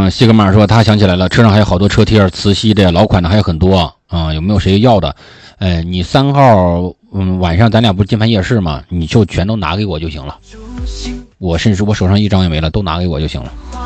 西格玛说他想起来了，车上还有好多车贴，磁吸的老款的还有很多啊，有没有谁要的？你3号晚上咱俩不是金盘夜市吗？你就全都拿给我就行了。我甚至我手上1张也没了，都拿给我就行了。